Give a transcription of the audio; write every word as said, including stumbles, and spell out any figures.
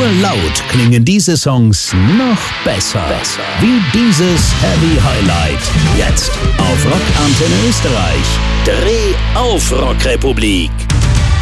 Nur laut klingen diese Songs noch besser. besser. Wie dieses Heavy Highlight. Jetzt auf Rock Antenne Österreich. Dreh auf Rockrepublik.